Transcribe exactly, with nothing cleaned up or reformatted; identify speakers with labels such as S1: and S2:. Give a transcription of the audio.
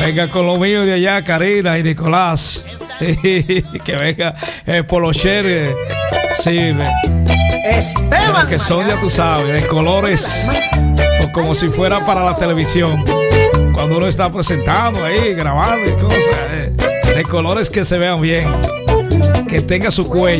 S1: Venga con lo mío de allá, Karina y Nicolás. Que venga el polocher. eh, Sí, ve.
S2: Esteban,
S1: que son, ya tú sabes, de colores, o como si fuera para la televisión. Cuando uno está presentando ahí, grabando y cosas, eh, de colores que se vean bien, que tenga su cuello.